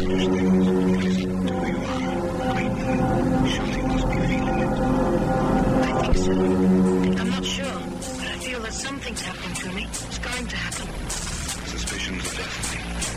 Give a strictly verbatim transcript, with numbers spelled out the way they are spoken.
such things. Listen to who you are. Clayton surely must be feeling it. I think so. I'm not sure, but I feel that something's happening to me. It's going to happen. Suspicions are definitely